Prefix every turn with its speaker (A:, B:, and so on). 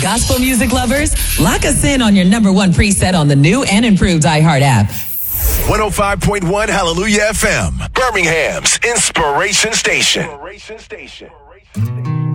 A: Gospel music lovers, lock us in on your number one preset on the new and improved iHeart app.
B: 105.1 Hallelujah FM, Birmingham's Inspiration Station.